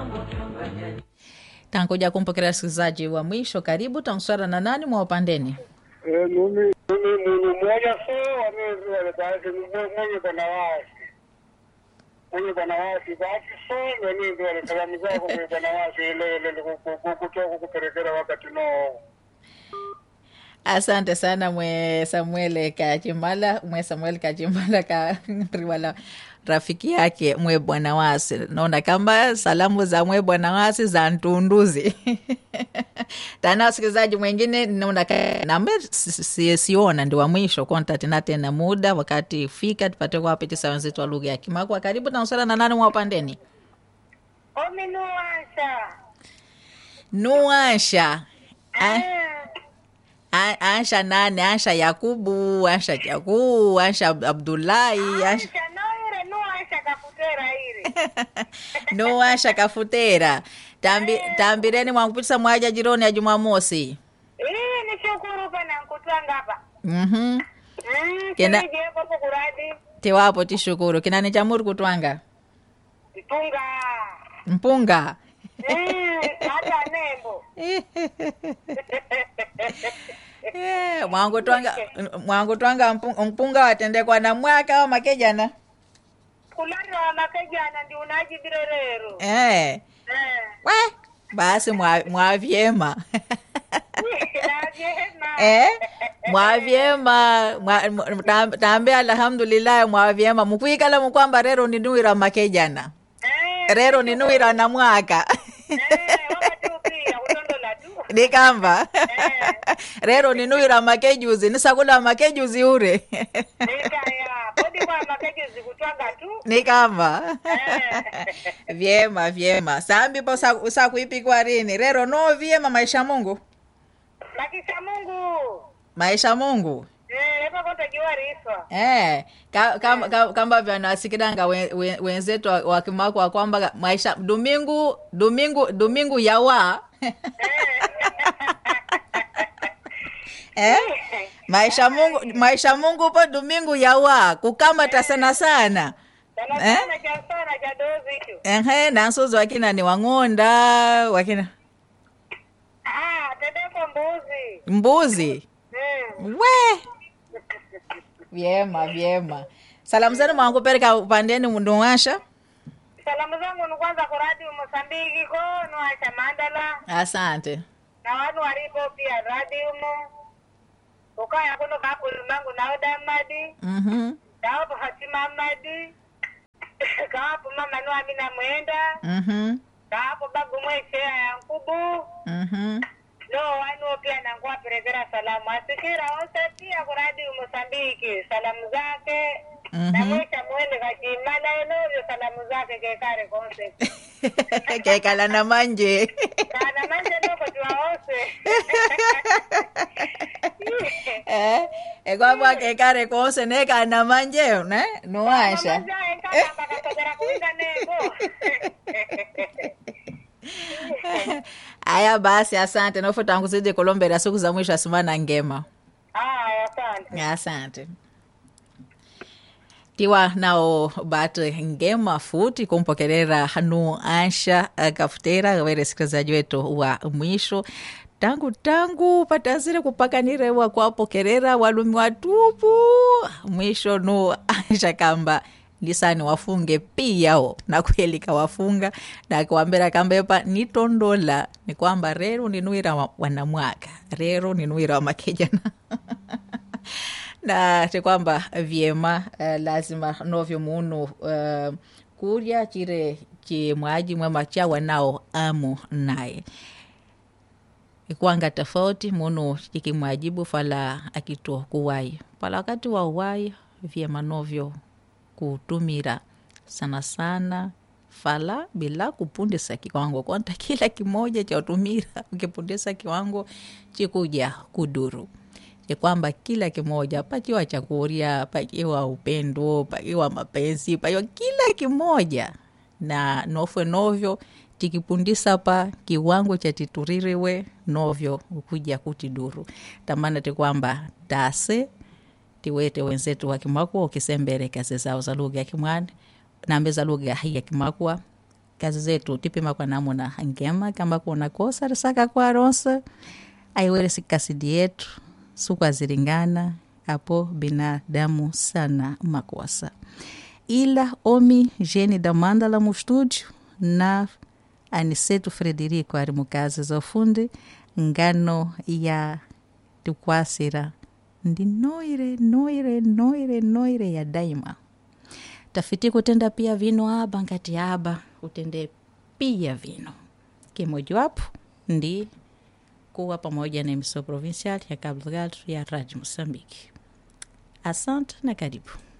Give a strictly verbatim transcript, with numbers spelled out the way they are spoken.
Tangoja kumpokea wasikilizaji wa mwisho. Karibu, tanswara na nani mwa upandeni? Eh, mimi mimi mimi mmoja sawa mimi wale baadhi mmoja bwana wasi. Mmoja bwana wasi basi sawa mimi ndio wale salamu zako kwa bwana wasi ile ile kutoka kupelekea wakati no. Asante sana mwe Samuel Kachimala, mwe Samuel Kachimala ka riwala rafiki yake mwe bwana wasi. Naona kama salamu za mwe bwana wasi za ntunduzi. Tana wasikilizaji mwingine naona namba si siona ndio wa mwisho konta tena tena muda wakati fika tupate kwa piti wenzetu wa lugha ya Kimakwa. Karibu na usala na nani mwa upandeni? Omi Nuasha. Nuasha. Ah. Ansha nane, Ansha Yakubu, Ansha Yaku, Ansha Abdullahi, Ansha Ansha no Ansha Kafutera ire. No Ansha Kafutera. Tambi tambireni mwangupitisa mwaja jironi ya Jumamosi. Eh, ni shukuru pana nkutwanga hapa. Mhm. Mm, Kena je hapo kuradi. Tewapo tishukuru. Kina ni chamuru kutwanga. Mpunga. Mpunga. Mm, hata nembo. Eh, mwangu twanga mwangu twanga mpunga watende kwa na mwaka au makejana. Kulanda wa makejana ndi unaji birerero. Eh. Eh. We, basi mwa mwa vyema. Vyema. Eh? Mwa vyema, tambe alhamdulillah mwa vyema. Mukuikala mukwamba rero ninuira makejana. Eh. Rero ninuira na mwaka. Eh, wakati upia utondola tu. Nikamba. Rero ninuira makejuzi, nisakula makejuzi ure. Nikaya, bodi kwa makejuzi kutwanga tu. Nikamba. Vyema, vyema. Sambi po sa, sa kuipikwa rini. Rero no vyema maisha Mungu. Makisha Mungu. Maisha Mungu. Eh, hapa konta jiwa riswa. Eh, ka, kama ka, kama vya nasikidanga wenzetu we, we wa Kimakwa kwamba maisha Domingo, Domingo, Domingo yawa. Eh? Maisha Mungu, maisha Mungu po Domingo yawa. Kukamata sana sana. Sana Eh? sana ja sana ja dozi tu. Ehe, nansozo wakina ni Wang'onda, wakina Ah, tedeko mbuzi. mbuzi. Hmm. We. Vyema, vyema. Salamu zenu mwangu pereka upandeni Nuasha. Salamu zangu ni kwanza kuradi Mosambiki ko Nuasha Mandala. Asante. Na wanu walipo pia radi umo. Ukaya kuno kapu mangu na Oda Madi. Mhm. Kawapo Fatima Madi. Kawapo mama Nua Mina Mwenda. Mhm. Kawapo babu mweshea ya Nkubu. Mhm. No, wanu pia nangua peregera salamu. Asikira onse pia kuradi Mosambiki. Salamu zake. Mhm. Na mwisha mwende kajimala enovyo salamu zake kekare konse. Kekala na manje. Kana manje loko tuwaose. Eh, e kwa kwa kekare kose neka na manje, ne? Nuasha. Manja enkaka mpaka sogera kuinga nebo. Aya basi asante. Nofu tangu zidi Kolombera siku za mwisho asimana ngema. Ah, asante. Asante. Tiwa nao bate ngema futi kumpokelera Nuasha Kafutera wele sikilizaji wetu wa mwisho. Tangu tangu patazire kupakanire wa kuwapokelera walumi watupu. Mwisho Nuasha kamba lisani wafunge pia o na kuelika wafunga na kuambera kamba yopa nitondola ni kwamba rero ninuira wanamwaka rero ninuira makejana. Na te kwamba vyema uh, lazima novyo munu uh, kuria chire chimwaji mwema chawa nao amu naye ikuanga tofauti munu chikimwajibu fala akito kuwai pala wakati wa uwai vyema novyo kutumira sana sana fala bila kupundisa kiwango kwanta kila kimoja cha utumira ukipundisa kiwango chikuja kuduru ya kwamba kila kimoja pakiwa chakuria, pakiwa upendo, pakiwa mapenzi, pakiwa kila kimoja na nofwe novyo tikipundisa pa kiwango cha tituririwe novyo ukuja kutiduru. Tamana te kwamba dase tiwete wenzetu wa Kimakwa ukisembere kazi zao za lugha ya Kimwani na mbeza lugha hii ya Kimakwa kazi zetu tipima kwa namuna ngema kama kuna kosa risaka kwa ronsa aiwele sikasidi yetu sukwa ziringana hapo binadamu sana makosa ila omi Jene da Mandala mu estúdio na Aniceto Frederico ari mu kazi za fundi ngano ya tukwasira ndi noire noire noire noire ya daima tafiti kutenda pia vino aba ngati aba utende pia vino kimojawapo ndi kuwa pamoja na emissora provincial ya Cabo Delgado ya Rádio Moçambique. Asante na karibu.